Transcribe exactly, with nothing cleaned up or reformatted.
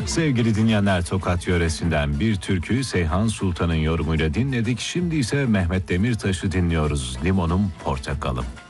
Sevgili dinleyenler, Tokat yöresinden bir türküyü Seyhan Sultan'ın yorumuyla dinledik. Şimdi ise Mehmet Demirtaş'ı dinliyoruz. Limonum Portakalım.